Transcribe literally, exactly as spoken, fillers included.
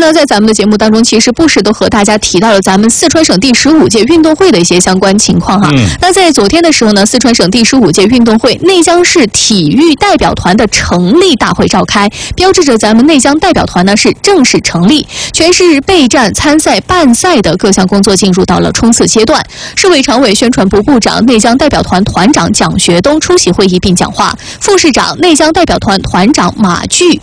呢，在咱们的节目当中，其实不时都和大家提到了咱们四川省第十五届运动会的一些相关情况哈。嗯、那在昨天的时候呢，四川省第十五届运动会内江市体育代表团的成立大会召开，标志着咱们内江代表团呢是正式成立，全市备战、参赛、办赛的各项工作进入到了冲刺阶段。市委常委、宣传部部长、内江代表团团长蒋学东出席会议并讲话，副市长、内江代表团团长马巨